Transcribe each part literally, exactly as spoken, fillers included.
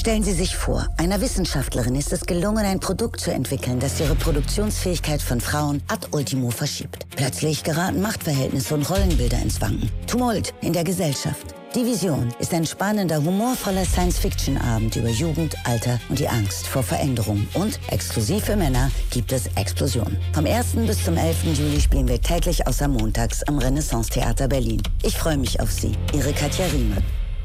Stellen Sie sich vor, einer Wissenschaftlerin ist es gelungen, ein Produkt zu entwickeln, das die Reproduktionsfähigkeit von Frauen ad ultimo verschiebt. Plötzlich geraten Machtverhältnisse und Rollenbilder ins Wanken. Tumult in der Gesellschaft. Die Vision ist ein spannender, humorvoller Science-Fiction-Abend über Jugend, Alter und die Angst vor Veränderung. Und exklusiv für Männer gibt es Explosion. Vom ersten bis zum elften Juli spielen wir täglich außer montags am Renaissance-Theater Berlin. Ich freue mich auf Sie. Ihre Katja Riemann.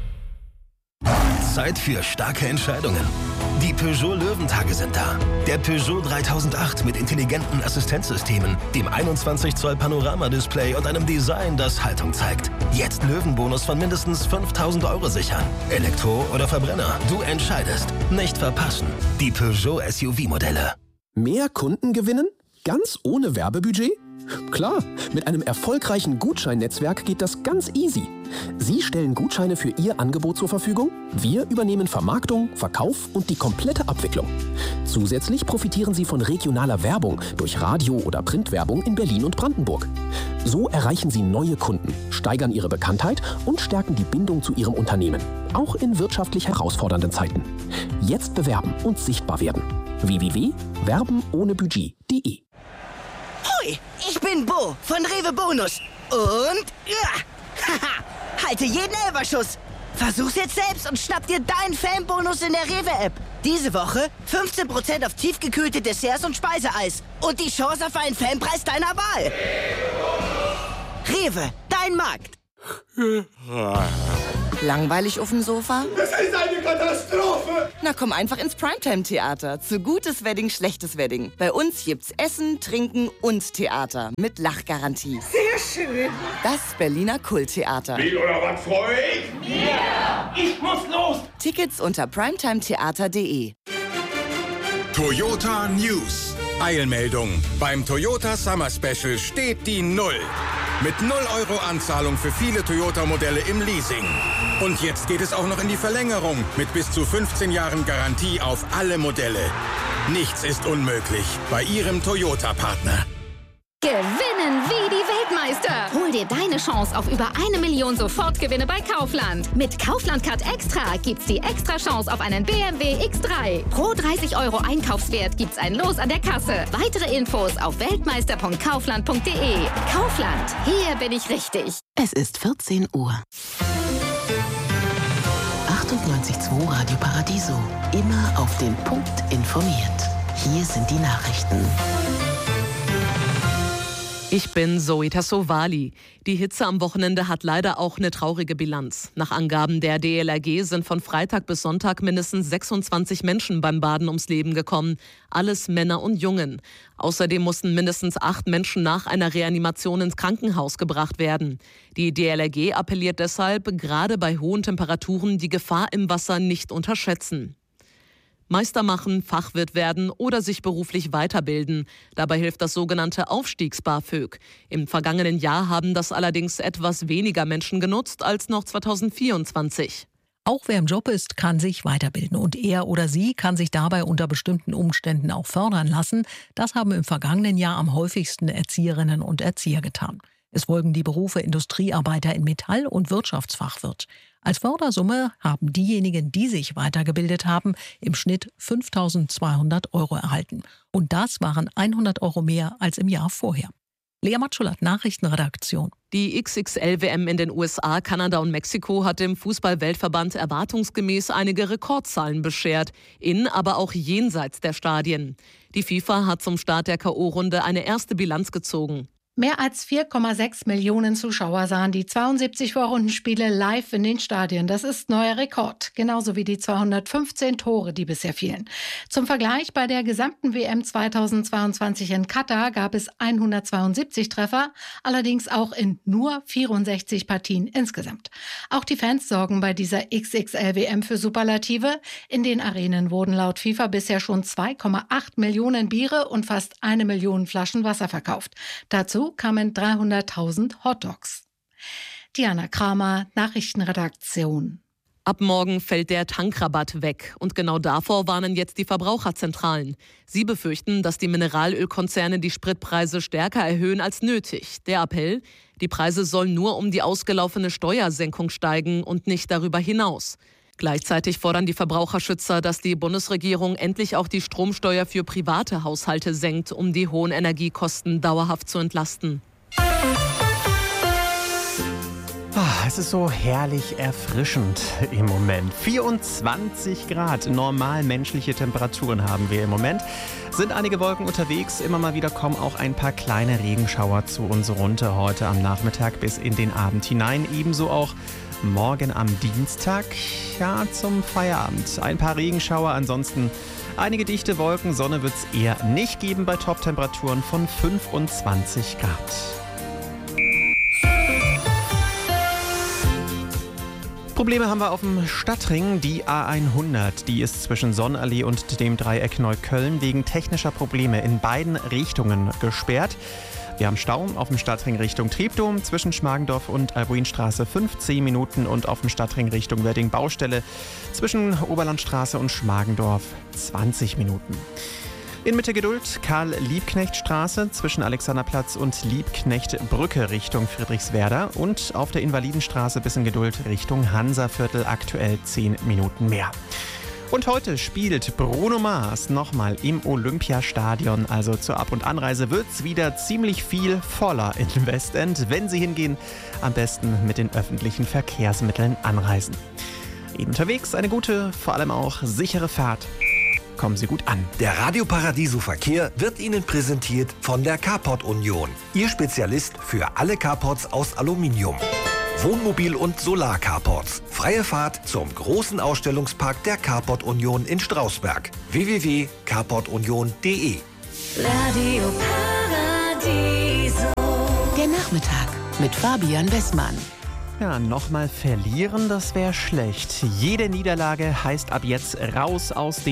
Zeit für starke Entscheidungen. Die Peugeot Löwentage sind da. Der Peugeot dreitausendacht mit intelligenten Assistenzsystemen, dem einundzwanzig Zoll Panoramadisplay und einem Design, das Haltung zeigt. Jetzt Löwenbonus von mindestens fünftausend Euro sichern. Elektro oder Verbrenner, du entscheidest. Nicht verpassen. Die Peugeot S U V-Modelle. Mehr Kunden gewinnen? Ganz ohne Werbebudget? Klar, mit einem erfolgreichen Gutscheinnetzwerk geht das ganz easy. Sie stellen Gutscheine für Ihr Angebot zur Verfügung, wir übernehmen Vermarktung, Verkauf und die komplette Abwicklung. Zusätzlich profitieren Sie von regionaler Werbung durch Radio- oder Printwerbung in Berlin und Brandenburg. So erreichen Sie neue Kunden, steigern Ihre Bekanntheit und stärken die Bindung zu Ihrem Unternehmen, auch in wirtschaftlich herausfordernden Zeiten. Jetzt bewerben und sichtbar werden. w w w punkt werben ohne budget punkt de. Hoi, ich bin Bo von Rewe Bonus. Und ja, haha, halte jeden Elferschuss. Versuch's jetzt selbst und schnapp dir deinen Fanbonus in der Rewe-App. Diese Woche fünfzehn Prozent auf tiefgekühlte Desserts und Speiseeis. Und die Chance auf einen Fanpreis deiner Wahl. Rewe, dein Markt. Langweilig auf dem Sofa? Das ist eine Katastrophe! Na komm einfach ins Primetime-Theater. Zu gutes Wedding, schlechtes Wedding. Bei uns gibt's Essen, Trinken und Theater. Mit Lachgarantie. Sehr schön! Das Berliner Kulttheater. Wie oder was freue ich? Yeah. Ich muss los! Tickets unter primetimetheater punkt de. Toyota News. Eilmeldung. Beim Toyota Summer Special steht die Null. Mit null Euro Anzahlung für viele Toyota-Modelle im Leasing. Und jetzt geht es auch noch in die Verlängerung mit bis zu fünfzehn Jahren Garantie auf alle Modelle. Nichts ist unmöglich bei Ihrem Toyota-Partner. Gewinnen wie die Weltmeister. Hol dir deine Chance auf über eine Million Sofortgewinne bei Kaufland. Mit Kaufland Card Extra gibt's die extra Chance auf einen B M W X drei. Pro dreißig Euro Einkaufswert gibt's ein Los an der Kasse. Weitere Infos auf weltmeister punkt kaufland punkt de. Kaufland, hier bin ich richtig. Es ist vierzehn Uhr. achtundneunzig Komma zwei Radio Paradiso. Immer auf den Punkt informiert. Hier sind die Nachrichten. Ich bin Zoe Tassovali. Die Hitze am Wochenende hat leider auch eine traurige Bilanz. Nach Angaben der D L R G sind von Freitag bis Sonntag mindestens sechsundzwanzig Menschen beim Baden ums Leben gekommen. Alles Männer und Jungen. Außerdem mussten mindestens acht Menschen nach einer Reanimation ins Krankenhaus gebracht werden. Die D L R G appelliert deshalb, gerade bei hohen Temperaturen die Gefahr im Wasser nicht unterschätzen. Meister machen, Fachwirt werden oder sich beruflich weiterbilden. Dabei hilft das sogenannte Aufstiegs-BAföG. Im vergangenen Jahr haben das allerdings etwas weniger Menschen genutzt als noch zweitausendvierundzwanzig. Auch wer im Job ist, kann sich weiterbilden und er oder sie kann sich dabei unter bestimmten Umständen auch fördern lassen. Das haben im vergangenen Jahr am häufigsten Erzieherinnen und Erzieher getan. Es folgen die Berufe Industriearbeiter in Metall- und Wirtschaftsfachwirt. Als Fördersumme haben diejenigen, die sich weitergebildet haben, im Schnitt fünftausendzweihundert Euro erhalten. Und das waren hundert Euro mehr als im Jahr vorher. Lea Matschulat, Nachrichtenredaktion. Die X X L W M in den U S A, Kanada und Mexiko hat dem Fußball-Weltverband erwartungsgemäß einige Rekordzahlen beschert, in, aber auch jenseits der Stadien. Die FIFA hat zum Start der K O-Runde eine erste Bilanz gezogen. Mehr als vier Komma sechs Millionen Zuschauer sahen die zweiundsiebzig Vorrundenspiele live in den Stadien. Das ist neuer Rekord, genauso wie die zweihundertfünfzehn Tore, die bisher fielen. Zum Vergleich, bei der gesamten W M zweitausendzweiundzwanzig in Katar gab es hundertzweiundsiebzig Treffer, allerdings auch in nur vierundsechzig Partien insgesamt. Auch die Fans sorgen bei dieser X X L W M für Superlative. In den Arenen wurden laut FIFA bisher schon zwei Komma acht Millionen Biere und fast eine Million Flaschen Wasser verkauft. Dazu kamen dreihunderttausend Hotdogs. Diana Kramer, Nachrichtenredaktion. Ab morgen fällt der Tankrabatt weg. Und genau davor warnen jetzt die Verbraucherzentralen. Sie befürchten, dass die Mineralölkonzerne die Spritpreise stärker erhöhen als nötig. Der Appell: Die Preise sollen nur um die ausgelaufene Steuersenkung steigen und nicht darüber hinaus. Gleichzeitig fordern die Verbraucherschützer, dass die Bundesregierung endlich auch die Stromsteuer für private Haushalte senkt, um die hohen Energiekosten dauerhaft zu entlasten. Es ist so herrlich erfrischend im Moment. vierundzwanzig Grad, normal menschliche Temperaturen haben wir im Moment. Sind einige Wolken unterwegs, immer mal wieder kommen auch ein paar kleine Regenschauer zu uns runter heute am Nachmittag bis in den Abend hinein. Ebenso auch morgen am Dienstag, ja, zum Feierabend. Ein paar Regenschauer, ansonsten einige dichte Wolken. Sonne wird es eher nicht geben bei Top-Temperaturen von fünfundzwanzig Grad. Probleme haben wir auf dem Stadtring. Die A hundert, die ist zwischen Sonnenallee und dem Dreieck Neukölln wegen technischer Probleme in beiden Richtungen gesperrt. Wir haben Stau auf dem Stadtring Richtung Treptow zwischen Schmargendorf und Albuinstraße fünfzehn Minuten und auf dem Stadtring Richtung Wedding Baustelle zwischen Oberlandstraße und Schmargendorf zwanzig Minuten. In Mitte Geduld, Karl-Liebknecht-Straße zwischen Alexanderplatz und Liebknecht-Brücke Richtung Friedrichswerder und auf der Invalidenstraße bis in Geduld Richtung Hansaviertel aktuell zehn Minuten mehr. Und heute spielt Bruno Mars nochmal im Olympiastadion, also zur Ab- und Anreise wird's wieder ziemlich viel voller in Westend. Wenn Sie hingehen, am besten mit den öffentlichen Verkehrsmitteln anreisen. Ihnen unterwegs eine gute, vor allem auch sichere Fahrt. Kommen Sie gut an. Der Radio Paradiso Verkehr wird Ihnen präsentiert von der Carport Union. Ihr Spezialist für alle Carports aus Aluminium. Wohnmobil- und Solar-Carports. Freie Fahrt zum großen Ausstellungspark der Carport Union in Strausberg. w w w punkt carport union punkt d e Radio Paradiso. Der Nachmittag mit Fabian Wessmann. Ja, nochmal verlieren, das wäre schlecht. Jede Niederlage heißt ab jetzt raus aus dem